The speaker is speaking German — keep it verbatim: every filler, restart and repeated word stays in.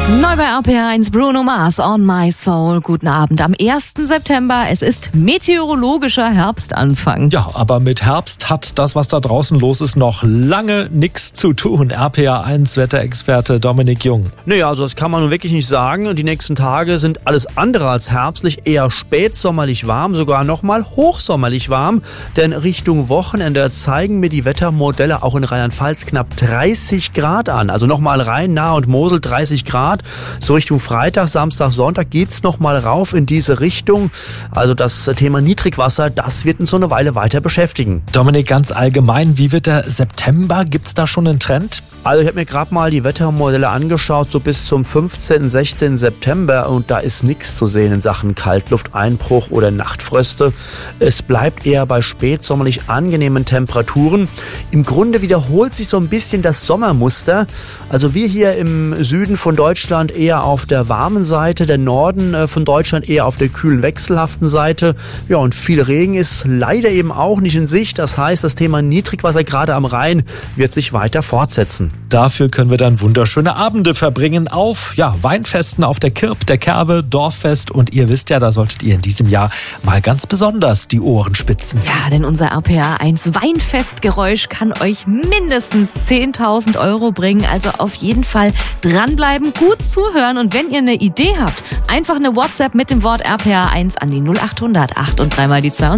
Neu bei R P R eins, Bruno Mars, On My Soul. Guten Abend am ersten September. Es ist meteorologischer Herbstanfang. Ja, aber mit Herbst hat das, was da draußen los ist, noch lange nichts zu tun. R P R eins Wetterexperte Dominik Jung. Naja, also das kann man nun wirklich nicht sagen. Die nächsten Tage sind alles andere als herbstlich, eher spätsommerlich warm, sogar nochmal hochsommerlich warm. Denn Richtung Wochenende zeigen mir die Wettermodelle auch in Rheinland-Pfalz knapp dreißig Grad an. Also nochmal Rhein, Nahe und Mosel dreißig Grad. So Richtung Freitag, Samstag, Sonntag geht's nochmal rauf in diese Richtung. Also das Thema Niedrigwasser, das wird uns so eine Weile weiter beschäftigen. Dominik, ganz allgemein, wie wird der September? Gibt's da schon einen Trend? Also ich habe mir gerade mal die Wettermodelle angeschaut, so bis zum fünfzehnten, sechzehnten September, und da ist nichts zu sehen in Sachen Kaltlufteinbruch oder Nachtfröste. Es bleibt eher bei spätsommerlich angenehmen Temperaturen. Im Grunde wiederholt sich so ein bisschen das Sommermuster. Also wir hier im Süden von Deutschland eher auf der warmen Seite, der Norden von Deutschland eher auf der kühlen, wechselhaften Seite. Ja, und viel Regen ist leider eben auch nicht in Sicht. Das heißt, das Thema Niedrigwasser gerade am Rhein wird sich weiter fortsetzen. Dafür können wir dann wunderschöne Abende verbringen auf ja, Weinfesten auf der Kirb, der Kerbe, Dorffest. Und ihr wisst ja, da solltet ihr in diesem Jahr mal ganz besonders die Ohren spitzen. Ja, denn unser R P R eins Weinfestgeräusch kann euch mindestens zehntausend Euro bringen. Also auf jeden Fall dranbleiben, gut zuhören. Und wenn ihr eine Idee habt, einfach eine WhatsApp mit dem Wort R P R eins an die null acht hundert acht und dreimal die zwei.